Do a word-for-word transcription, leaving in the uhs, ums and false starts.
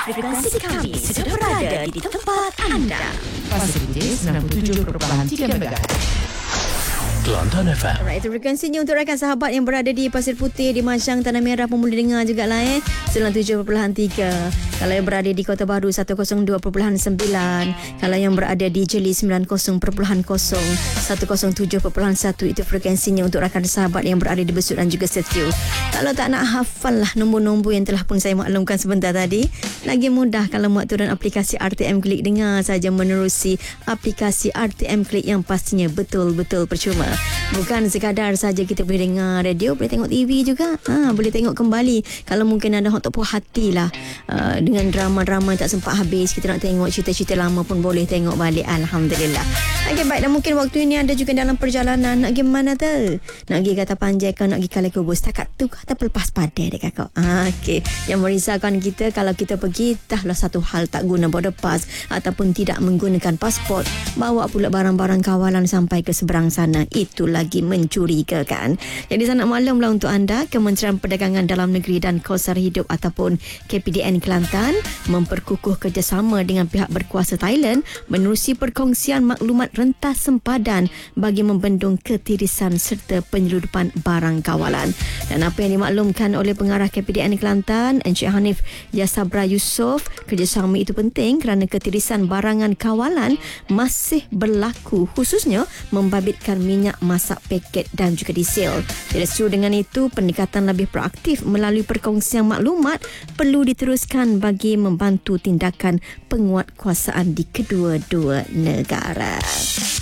Frekuensi kami sudah berada di tempat anda. Facilities enam puluh tujuh perpuluhan tiga megahertz. Kelantan F M. Alright, itu frekuensinya untuk rakan sahabat yang berada di Pasir Putih, di Mashang, Tanah Merah pun boleh dengar jugalah eh. sembilan puluh tujuh perpuluhan tiga. Kalau yang berada di Kota Baru seratus dua perpuluhan sembilan. Kalau yang berada di Jeli sembilan puluh perpuluhan kosong. seratus tujuh perpuluhan satu itu frekuensinya untuk rakan sahabat yang berada di Besut dan juga Setiu. Kalau tak nak hafal lah nombor-nombor yang telah pun saya maklumkan sebentar tadi, lagi mudah kalau muat turun aplikasi R T M Klik, dengar saja menerusi aplikasi R T M Klik yang pastinya betul-betul percuma. Bukan sekadar saja kita boleh dengar radio, boleh tengok T V juga. Ha, boleh tengok kembali. Kalau mungkin ada hak tak puas hati lah uh, dengan drama-drama tak sempat habis, kita nak tengok cerita-cerita lama pun boleh tengok balik. Alhamdulillah. Okey, baik. Dan mungkin waktu ini anda juga dalam perjalanan. Nak pergi mana tu? Nak pergi kata panjai ke nak pergi Kalai Kubus? Takat tu kata pelepas padai dek kakak. Ha, okey. Yang merisaukan kita kalau kita pergi tahlah satu hal tak guna border pass ataupun tidak menggunakan pasport, bawa pula barang-barang kawalan sampai ke seberang sana. Itu lagi mencurigakan. Jadi sana maklumlah untuk anda, Kementerian Perdagangan Dalam Negeri dan Kos Sara Hidup ataupun K P D N Kelantan memperkukuh kerjasama dengan pihak berkuasa Thailand menerusi perkongsian maklumat rentas sempadan bagi membendung ketirisan serta penyeludupan barang kawalan. Dan apa yang dimaklumkan oleh pengarah K P D N Kelantan, Encik Hanif Yasabra Yusof, kerjasama itu penting kerana ketirisan barangan kawalan masih berlaku, khususnya membabitkan minyak masak paket dan juga diesel. Jadi sesuai dengan itu, pendekatan lebih proaktif melalui perkongsian maklumat perlu diteruskan bagi membantu tindakan penguatkuasaan di kedua-dua negara.